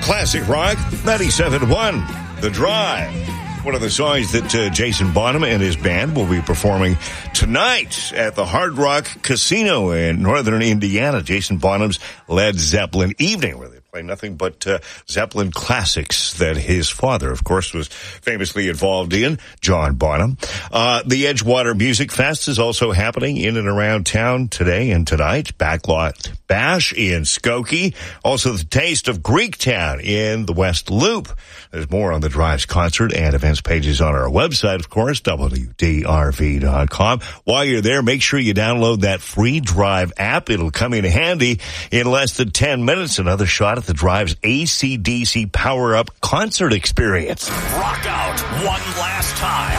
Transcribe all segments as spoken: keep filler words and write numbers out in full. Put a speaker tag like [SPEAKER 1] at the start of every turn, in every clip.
[SPEAKER 1] Classic Rock, ninety-seven point one, The Drive. One of the songs that uh, Jason Bonham and his band will be performing tonight at the Hard Rock Casino in northern Indiana. Jason Bonham's Led Zeppelin Evening, where they play nothing but uh, Zeppelin classics that his father, of course, was famously involved in, John Bonham. Uh, the Edgewater Music Fest is also happening in and around town today and tonight. Backlot Bash in Skokie. Also the Taste of Greektown in the West Loop. There's more on the Drive's concert and events pages on our website, of course, W D R V dot com. While you're there, make sure you download that free Drive app. It'll come in handy in less than ten minutes. Another shot at the Drive's A C D C Power Up concert experience.
[SPEAKER 2] Rock out one last time.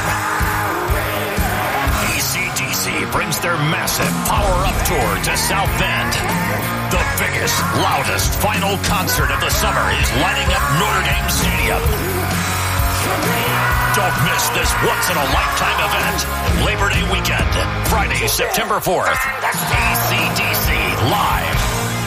[SPEAKER 2] A C D C brings their massive Power Up tour to South Bend. The biggest, loudest final concert of the summer is lining up Notre Dame Stadium. Don't miss this once-in-a-lifetime event. Labor Day weekend, Friday, September fourth. A C D C Live.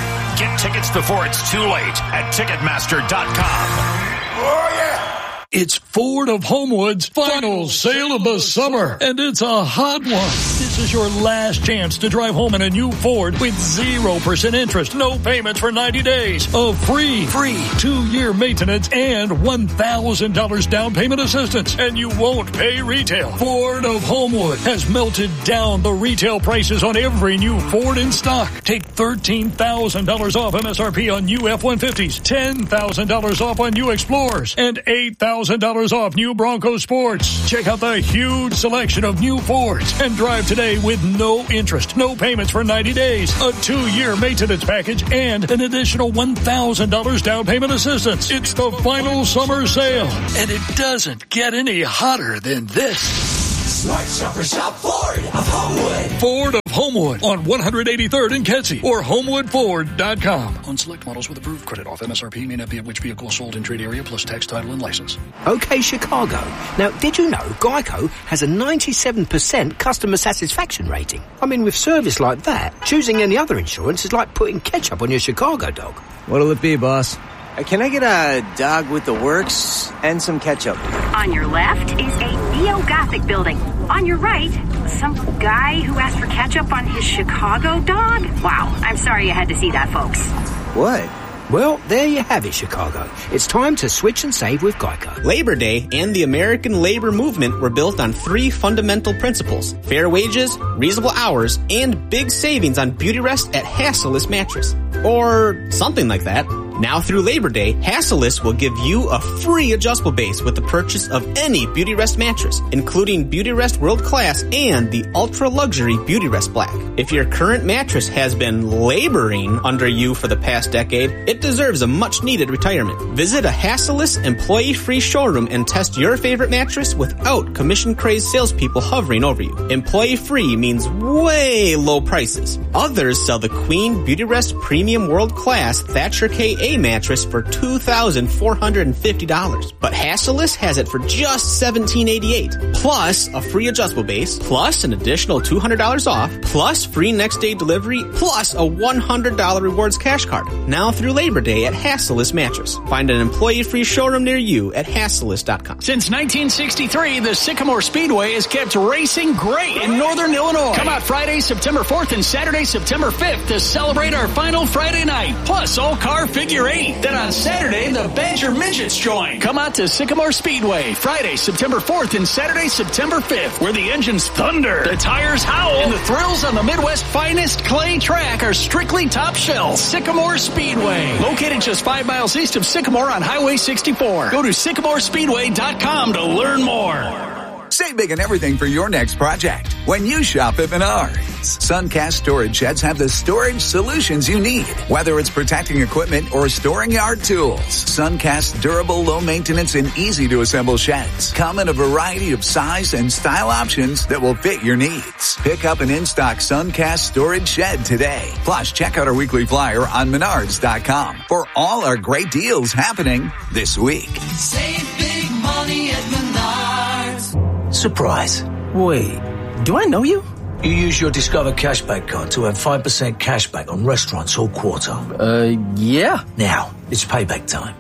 [SPEAKER 2] Get tickets before it's too late at Ticketmaster dot com.
[SPEAKER 3] Oh, yeah.
[SPEAKER 4] It's Ford of Homewood's final sale of the summer, and it's a hot one. This is your last chance to drive home in a new Ford with zero percent interest, no payments for ninety days, a free, free two-year maintenance, and one thousand dollars down payment assistance, and you won't pay retail. Ford of Homewood has melted down the retail prices on every new Ford in stock. Take thirteen thousand dollars off M S R P on new F one fifties, ten thousand dollars off on new Explorers, and eight thousand dollars off new Bronco Sports. Check out the huge selection of new Fords and drive today with no interest, no payments for ninety days, a two-year maintenance package, and an additional one thousand dollars down payment assistance. It's the final summer sale, and it doesn't get any hotter than this.
[SPEAKER 3] Smart Shopper Shop Ford of Homewood.
[SPEAKER 4] Ford of Homewood on one eighty-third in Kedzie or Homewood Ford dot com. On select models with approved credit off M S R P may not be at which vehicle sold in trade area plus tax, title, and license.
[SPEAKER 5] Okay, Chicago. Now, did you know Geico has a ninety-seven percent customer satisfaction rating? I mean, with service like that, choosing any other insurance is like putting ketchup on your Chicago dog.
[SPEAKER 6] What'll it be, boss? Uh, can I get a dog with the works and some ketchup?
[SPEAKER 7] On your left is a neo-Gothic building. On your right, some guy who asked for ketchup on his Chicago dog? Wow, I'm sorry you had to see that, folks.
[SPEAKER 6] What?
[SPEAKER 5] Well, there you have it, Chicago. It's time to switch and save with Geico.
[SPEAKER 8] Labor Day and the American labor movement were built on three fundamental principles: fair wages, reasonable hours, and big savings on beauty rest at Hassellus Mattress. Or something like that. Now through Labor Day, Hassellus will give you a free adjustable base with the purchase of any Beauty Rest mattress, including Beauty Rest World Class and the Ultra Luxury Beauty Rest Black. If your current mattress has been laboring under you for the past decade, it deserves a much-needed retirement. Visit a Hassellus employee-free showroom and test your favorite mattress without commission-crazed salespeople hovering over you. Employee-free means way low prices. Others sell the Queen Beauty Rest Premium World Class Thatcher K A mattress for two thousand four hundred fifty dollars. But Hassellus has it for just seventeen eighty-eight, plus a free adjustable base, plus an additional two hundred dollars off, plus free next day delivery, plus a one hundred dollars rewards cash card. Now through Labor Day at Hassellus Mattress. Find an employee-free showroom near you at Hassellus dot com.
[SPEAKER 9] Since nineteen sixty-three, the Sycamore Speedway has kept racing great in Northern Illinois. Come out Friday, September fourth and Saturday, September fifth to celebrate our final Friday night, plus all-car figure eight. Then on Saturday, the Badger Midgets join. Come out to Sycamore Speedway, Friday, September fourth and Saturday, September fifth, where the engines thunder, the tires howl, and the thrills on the Midwest finest clay track are strictly top shelf. Sycamore Speedway, located just five miles east of Sycamore on Highway sixty-four. Go to sycamore speedway dot com to learn more.
[SPEAKER 10] Save big on everything for your next project when you shop at Menards. Suncast storage sheds have the storage solutions you need, whether it's protecting equipment or storing yard tools. Suncast durable, low maintenance, and easy to assemble sheds come in a variety of size and style options that will fit your needs. Pick up an in-stock Suncast storage shed today. Plus, check out our weekly flyer on menards dot com for all our great deals happening this week.
[SPEAKER 3] Save big money at Menards.
[SPEAKER 11] Surprise. Wait, do I know you? You use your Discover Cashback card to have five percent cashback on restaurants all quarter.
[SPEAKER 6] Uh, yeah.
[SPEAKER 11] Now, it's payback time.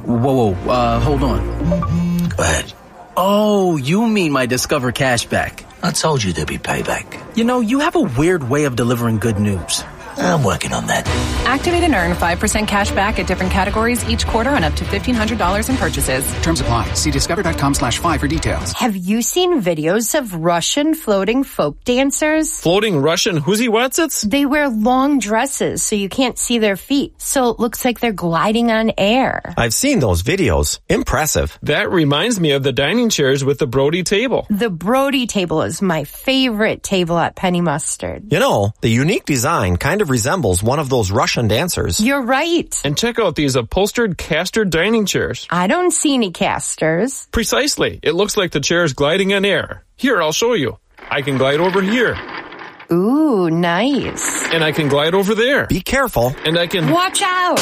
[SPEAKER 11] Whoa, whoa, uh, hold on. Go ahead. Oh, you mean my Discover cashback. I told you there'd be payback. You know, you have a weird way of delivering good news. I'm working on that.
[SPEAKER 12] Activate and earn five percent cash back at different categories each quarter on up to fifteen hundred dollars in purchases.
[SPEAKER 13] Terms apply. See discover.com slash five for details.
[SPEAKER 14] Have you seen videos of Russian floating folk dancers?
[SPEAKER 15] Floating Russian whoozy-whatsits?
[SPEAKER 14] They wear long dresses so you can't see their feet, so it looks like they're gliding on air.
[SPEAKER 16] I've seen those videos. Impressive.
[SPEAKER 15] That reminds me of the dining chairs with the Brody table.
[SPEAKER 14] The Brody table is my favorite table at Penny Mustard.
[SPEAKER 16] You know, the unique design kind of resembles one of those Russian dancers.
[SPEAKER 14] You're right.
[SPEAKER 15] And check out these upholstered caster dining chairs.
[SPEAKER 14] I don't see any casters.
[SPEAKER 15] Precisely. It looks like the chair is gliding on air. Here, I'll show you. I can glide over here.
[SPEAKER 14] Ooh, nice.
[SPEAKER 15] And I can glide over there.
[SPEAKER 16] Be careful.
[SPEAKER 15] And I can...
[SPEAKER 14] Watch out!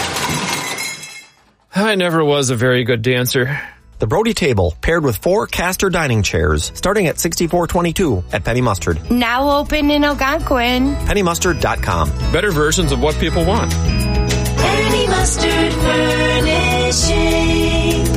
[SPEAKER 15] I never was a very good dancer.
[SPEAKER 16] The Brody table, paired with four caster dining chairs, starting at sixty-four twenty-two at Penny Mustard.
[SPEAKER 14] Now open in Algonquin.
[SPEAKER 16] penny mustard dot com.
[SPEAKER 15] Better versions of what people want.
[SPEAKER 3] Penny Mustard Furnishing.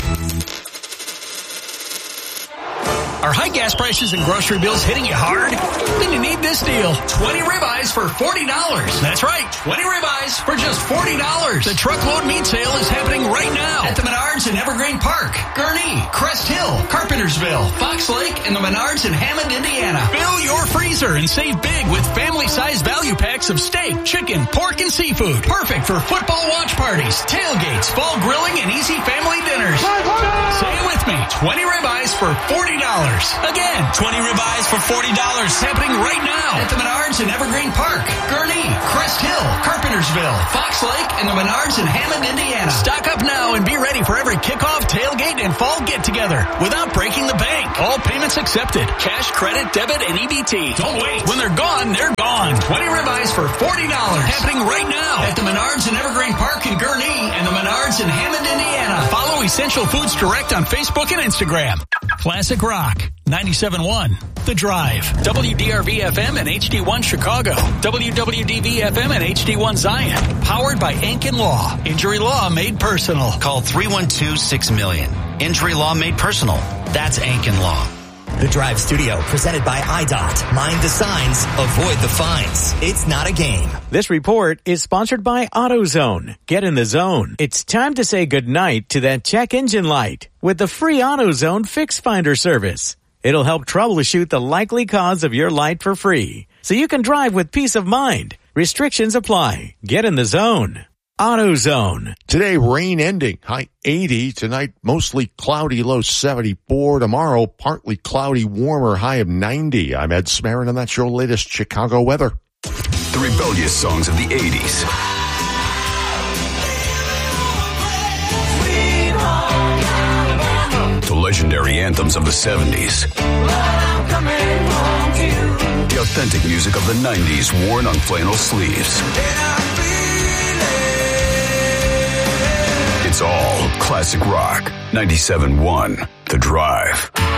[SPEAKER 9] Are high gas prices and grocery bills hitting you hard? Then you need this deal. twenty ribeyes for forty dollars. That's right, twenty ribeyes for just forty dollars. The truckload meat sale is happening right now at the Menards in Evergreen Park, Gurnee, Crest Hill, Carpentersville, Fox Lake, and the Menards in Hammond, Indiana. Fill your freezer and save big with family-sized value packs of steak, chicken, pork, and seafood. Perfect for football watch parties, tailgates, fall grilling, and easy family dinners. Say it with me, twenty ribeyes for forty dollars. Again, twenty ribeyes for forty dollars. Happening right now at the Menards in Evergreen Park, Gurnee, Crest Hill, Carpentersville, Fox Lake, and the Menards in Hammond, Indiana. Stock up now and be ready for every kickoff, tailgate, and fall get-together without breaking the bank. All payments accepted. Cash, credit, debit, and E B T. Don't wait. When they're gone, they're gone. twenty ribeyes for forty dollars. Happening right now at the Menards in Evergreen Park in Gurnee and the Menards in Hammond, Indiana. Follow Essential Foods Direct on Facebook and Instagram. Classic Rock, ninety-seven point one, The Drive, W D R V F M and H D one Chicago, W W D V F M and H D one Zion, powered by Ankin Law. Injury law made personal.
[SPEAKER 17] Call three one two, six million. Injury law made personal. That's Ankin Law.
[SPEAKER 18] The Drive Studio, presented by I D O T. Mind the signs, avoid the fines. It's not a game.
[SPEAKER 19] This report is sponsored by AutoZone. Get in the zone. It's time to say goodnight to that check engine light with the free AutoZone Fix Finder service. It'll help troubleshoot the likely cause of your light for free, so you can drive with peace of mind. Restrictions apply. Get in the zone. AutoZone.
[SPEAKER 20] Today, rain ending, high eighty. Tonight, mostly cloudy, low seventy-four. Tomorrow, partly cloudy, warmer, high of ninety. I'm Ed Smarin, and that's your latest Chicago weather.
[SPEAKER 21] The rebellious songs of the eighties. The legendary anthems of the seventies. The authentic music of the nineties worn on flannel sleeves. It's all classic rock. ninety-seven point one, The Drive.